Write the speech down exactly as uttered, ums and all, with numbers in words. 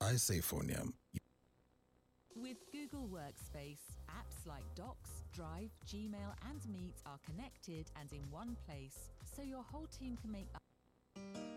Isafonium. With Google Workspace, apps like Docs, Drive, Gmail and Meet are connected and in one place, so your whole team can make